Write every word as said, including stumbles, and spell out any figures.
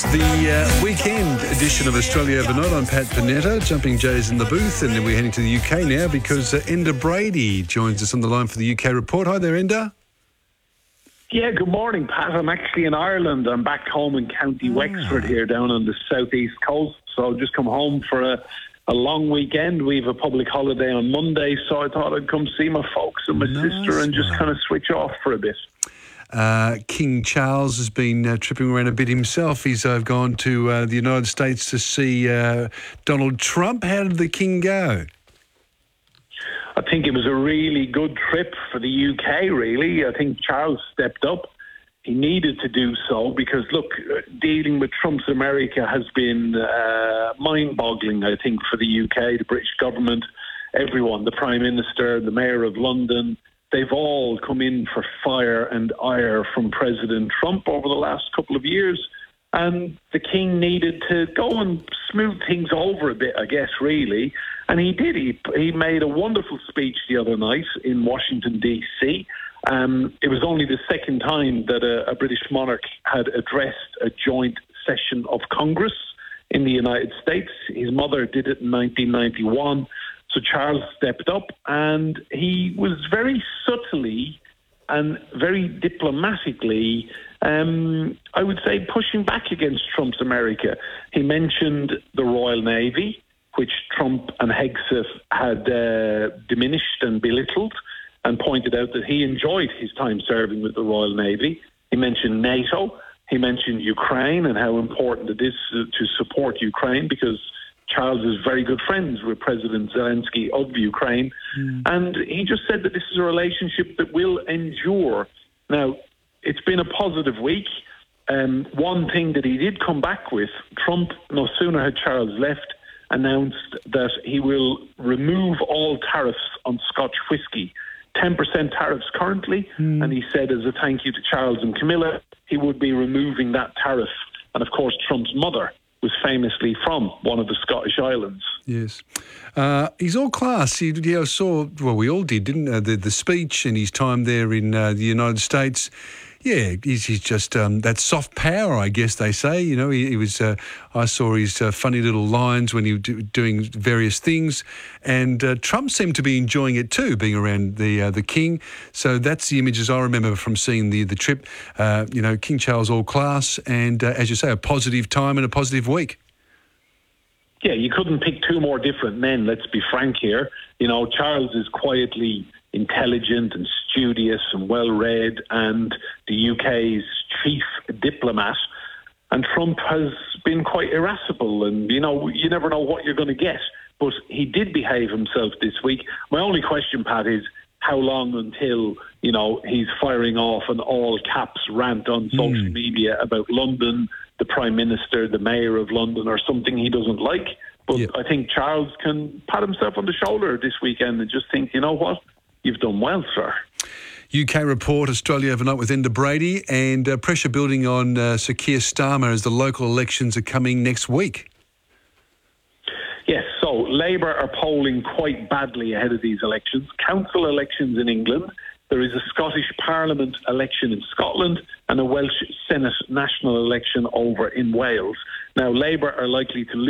It's the uh, weekend edition of Australia Overnight. I'm Pat Panetta, Jumping Jay's in the booth, and then we're heading to the U K now because uh, Enda Brady joins us on the line for the U K report. Hi there, Enda. Yeah, good morning, Pat. I'm actually in Ireland. I'm back home in County Ah. Wexford here down on the southeast coast. So I've just come home for a, a long weekend. We have a public holiday on Monday, so I thought I'd come see my folks and my Nice sister and just one. kind of switch off for a bit. Uh, King Charles has been uh, tripping around a bit himself. He's uh, gone to uh, the United States to see uh, Donald Trump. How did the King go? I think it was a really good trip for the U K, really. I think Charles stepped up. He needed to do so because, look, dealing with Trump's America has been uh, mind-boggling, I think, for the U K, the British government, everyone, the Prime Minister, the Mayor of London. They've all come in for fire and ire from President Trump over the last couple of years. And the King needed to go and smooth things over a bit, I guess, really. And he did. He, he made a wonderful speech the other night in Washington, D C. Um, it was only the second time that a, a British monarch had addressed a joint session of Congress in the United States. His mother did it in nineteen ninety-one. So Charles stepped up, and he was very subtly and very diplomatically, um, I would say, pushing back against Trump's America. He mentioned the Royal Navy, which Trump and Hegseth had uh, diminished and belittled, and pointed out that he enjoyed his time serving with the Royal Navy. He mentioned NATO. He mentioned Ukraine and how important it is to support Ukraine, because Charles is very good friends with President Zelensky of Ukraine. Mm. And he just said that this is a relationship that will endure. Now, it's been a positive week. Um, one thing that he did come back with, Trump, no sooner had Charles left, announced that he will remove all tariffs on Scotch whisky. ten percent tariffs currently. Mm. And he said, as a thank you to Charles and Camilla, he would be removing that tariff. And of course, Trump's mother was famously from one of the Scottish islands. Yes. Uh, he's all class. He, you know, saw, well, we all did, didn't we? The, the speech and his time there in uh, the United States. Yeah, he's, he's just um, that soft power, I guess they say. You know, he, he was. Uh, I saw his uh, funny little lines when he was do, doing various things, and uh, Trump seemed to be enjoying it too, being around the uh, the King. So that's the images I remember from seeing the the trip. Uh, you know, King Charles all class, and uh, as you say, a positive time and a positive week. Yeah, you couldn't pick two more different men. Let's be frank here. You know, Charles is quietly intelligent and studious and well-read, and the U K's chief diplomat. And Trump has been quite irascible, and, you know, you never know what you're going to get. But he did behave himself this week. My only question, Pat, is how long until, you know, he's firing off an all-caps rant on social mm. media about London, the Prime Minister, the Mayor of London, or something he doesn't like. But yep. I think Charles can pat himself on the shoulder this weekend and just think, you know what? You've done well, sir. U K report, Australia Overnight with Enda Brady, and uh, pressure building on uh, Sir Keir Starmer as the local elections are coming next week. Yes, so Labour are polling quite badly ahead of these elections. Council elections in England, there is a Scottish Parliament election in Scotland, and a Welsh Senate national election over in Wales. Now, Labour are likely to lose